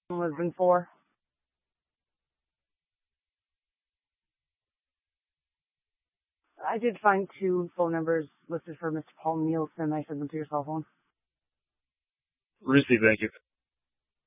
Lisbon 4. I did find 2 phone numbers listed for Mr. Paul Nielsen. I sent them to your cell phone. Received, thank you.